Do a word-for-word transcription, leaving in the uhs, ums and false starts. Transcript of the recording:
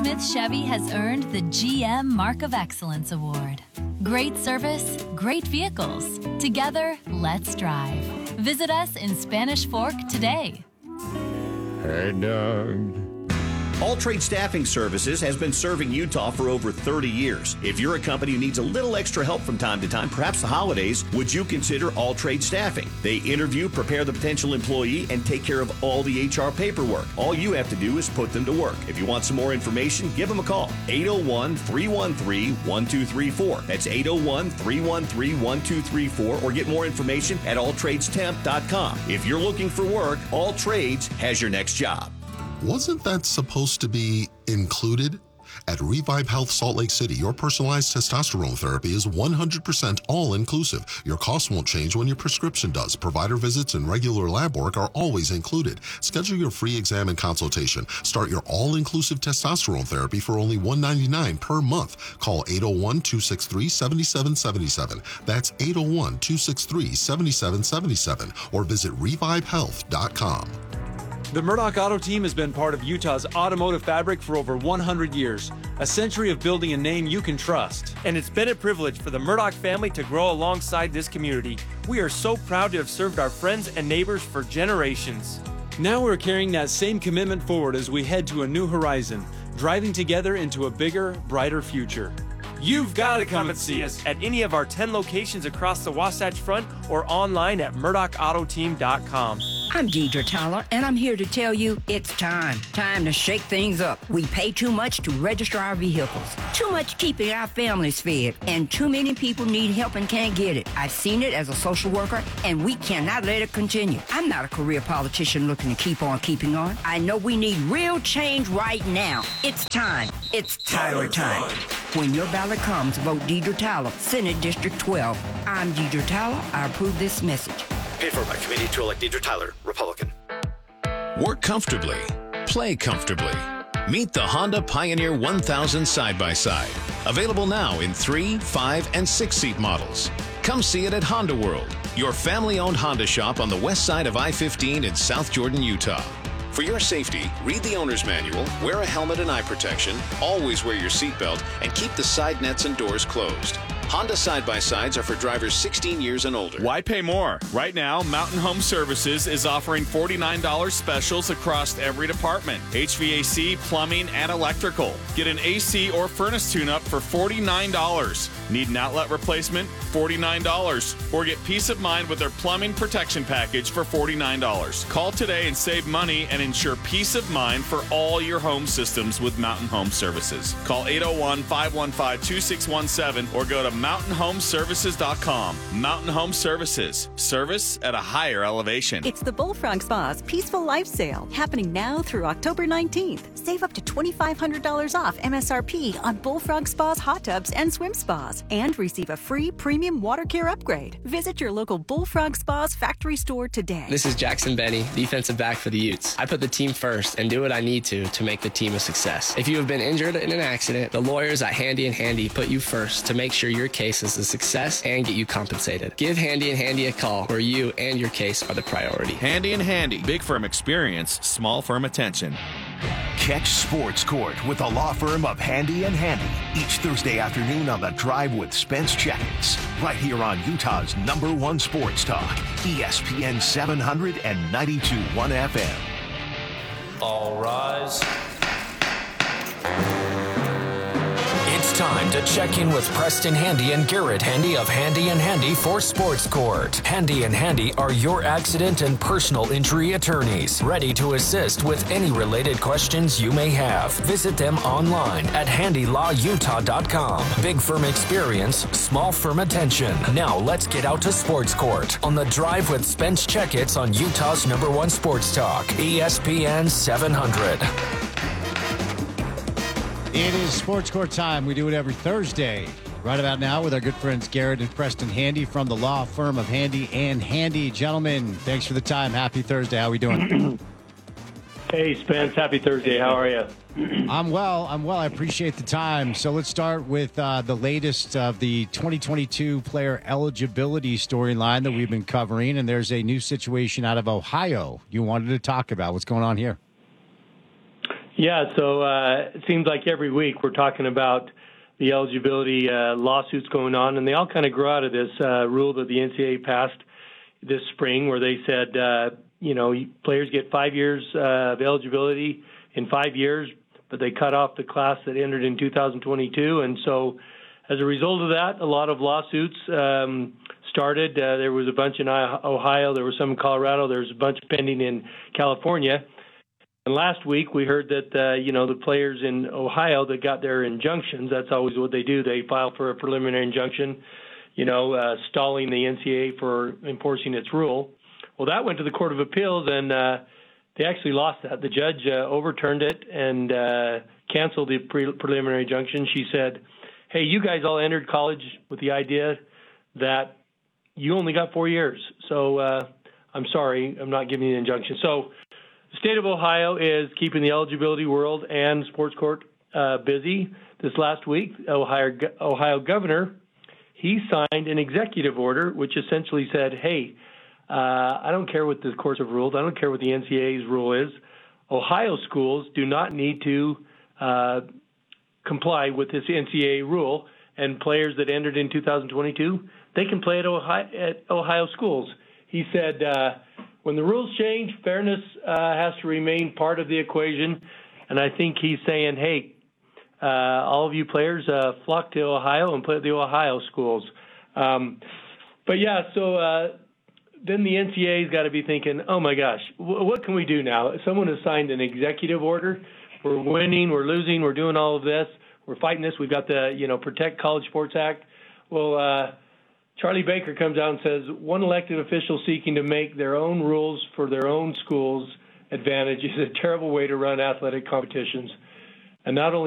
Smith Chevy has earned the G M Mark of Excellence Award. Great service, great vehicles. Together, let's drive. Visit us in Spanish Fork today. Hey, Doug. All Trade Staffing Services has been serving Utah for over thirty years. If you're a company who needs a little extra help from time to time, perhaps the holidays, would you consider All Trade Staffing? They interview, prepare the potential employee, and take care of all the H R paperwork. All you have to do is put them to work. If you want some more information, give them a call. eight oh one, three one three, one two three four. That's eight oh one, three one three, one two three four, or get more information at all trades temp dot com. If you're looking for work, All Trades has your next job. Wasn't that supposed to be included? At Revive Health Salt Lake City, your personalized testosterone therapy is one hundred percent all-inclusive. Your costs won't change when your prescription does. Provider visits and regular lab work are always included. Schedule your free exam and consultation. Start your all-inclusive testosterone therapy for only one hundred ninety-nine dollars per month. Call eight oh one, two six three, seven seven seven seven. That's eight oh one, two six three, seven seven seven seven. Or visit revive health dot com. The Murdoch Auto Team has been part of Utah's automotive fabric for over one hundred years, a century of building a name you can trust. And it's been a privilege for the Murdoch family to grow alongside this community. We are so proud to have served our friends and neighbors for generations. Now we're carrying that same commitment forward as we head to a new horizon, driving together into a bigger, brighter future. You've got to come and see us at any of our ten locations across the Wasatch Front or online at murdoch auto team dot com. I'm Deidre Tyler, and I'm here to tell you it's time. Time to shake things up. We pay too much to register our vehicles, too much keeping our families fed, and too many people need help and can't get it. I've seen it as a social worker, and we cannot let it continue. I'm not a career politician looking to keep on keeping on. I know we need real change right now. It's time. It's Tyler time. When your ballot comes, vote Deidre Tyler, Senate District twelve. I'm Deidre Tyler. I approve this message. Paid for by committee to elect Deidre Tyler, Republican. Work comfortably. Play comfortably. Meet the Honda Pioneer one thousand side-by-side. Available now in three, five, and six-seat models. Come see it at Honda World, your family-owned Honda shop on the west side of I fifteen in South Jordan, Utah. For your safety, read the owner's manual, wear a helmet and eye protection, always wear your seatbelt, and keep the side nets and doors closed. Honda side-by-sides are for drivers sixteen years and older. Why pay more? Right now, Mountain Home Services is offering forty-nine dollars specials across every department. H V A C, plumbing, and electrical. Get an A C or furnace tune-up for forty-nine dollars. Need an outlet replacement? forty-nine dollars. Or get peace of mind with their plumbing protection package for forty-nine dollars. Call today and save money and ensure peace of mind for all your home systems with Mountain Home Services. Call eight oh one, five one five, two six one seven or go to mountain home services dot com. Mountain Home Services. Service at a higher elevation. It's the Bullfrog Spa's Peaceful Life Sale, happening now through October nineteenth. Save up to twenty-five hundred dollars off M S R P on Bullfrog Spa's hot tubs and swim spas, and receive a free premium water care upgrade. Visit your local Bullfrog Spa's factory store today. This is Jackson Benny, defensive back for the Utes. I put the team first and do what I need to to make the team a success. If you have been injured in an accident, the lawyers at Handy and Handy put you first to make sure your case is a success and get you compensated. Give Handy and Handy a call where you and your case are the priority. Handy and Handy. Big firm experience, small firm attention. Catch Sports Court with the law firm of Handy and Handy each Thursday afternoon on The Drive with Spence Checkets, right here on Utah's number one sports talk, E S P N seven hundred and ninety-two point one F M. All rise. It's time to check in with Preston Handy and Garrett Handy of Handy and Handy for Sports Court. Handy and Handy are your accident and personal injury attorneys, ready to assist with any related questions you may have. Visit them online at handy law utah dot com. Big firm experience, small firm attention. Now let's get out to Sports Court on The Drive with Spence Checkets on Utah's number one sports talk, E S P N seven hundred. It is Sports Court time. We do it every Thursday. Right about now with our good friends Garrett and Preston Handy from the law firm of Handy and Handy. Gentlemen, thanks for the time. Happy Thursday. How are we doing? Hey, Spence. Happy Thursday. How are you? I'm well. I'm well. I appreciate the time. So let's start with uh, the latest of the twenty twenty-two player eligibility storyline that we've been covering. And there's a new situation out of Ohio you wanted to talk about. What's going on here? Yeah, so uh, it seems like every week we're talking about the eligibility uh, lawsuits going on, and they all kind of grow out of this uh, rule that the N C double A passed this spring, where they said, uh, you know, players get five years uh, of eligibility in five years, but they cut off the class that entered in two thousand twenty-two. And so as a result of that, a lot of lawsuits um, started. Uh, there was a bunch in Ohio. There was some in Colorado. There was a bunch pending in California. And last week we heard that, uh, you know, the players in Ohio that got their injunctions, that's always what they do. They file for a preliminary injunction, you know, uh, stalling the N C double A for enforcing its rule. Well, that went to the Court of Appeals, and uh, they actually lost that. The judge uh, overturned it and uh, canceled the pre- preliminary injunction. She said, hey, you guys all entered college with the idea that you only got four years. So uh, I'm sorry, I'm not giving you an injunction. So the state of Ohio is keeping the eligibility world and sports court uh, busy. This last week, Ohio, Ohio governor, he signed an executive order which essentially said, hey, uh, I don't care what the courts have ruled. I don't care what the N C double A's rule is. Ohio schools do not need to uh, comply with this N C double A rule, and players that entered in two thousand twenty-two, they can play at Ohio, at Ohio schools. He said, uh, when the rules change, fairness uh, has to remain part of the equation, and I think he's saying, hey, uh, all of you players uh, flock to Ohio and play at the Ohio schools. Um, but yeah, so uh, then the N C double A's got to be thinking, oh my gosh, w- what can we do now? Someone has signed an executive order. We're winning, we're losing, we're doing all of this. We're fighting this. We've got the, you know, Protect College Sports Act. Well, uh, Charlie Baker comes out and says one elected official seeking to make their own rules for their own school's advantage is a terrible way to run athletic competitions. And not only